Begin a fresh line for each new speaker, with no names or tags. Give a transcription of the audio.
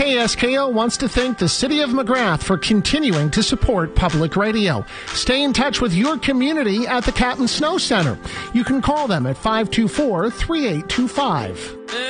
KSKO wants to thank the City of McGrath for continuing to support public radio. Stay in touch with your community at the Captain Snow Center. You can call them at 524-3825.